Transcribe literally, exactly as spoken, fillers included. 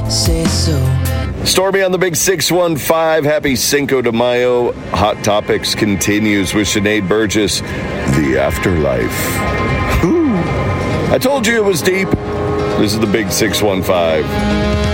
say so. Stormy on the Big six one five. Happy Cinco de Mayo. Hot Topics continues with Sinead Burgess. The Afterlife. Whew. I told you it was deep. This is the Big six one five.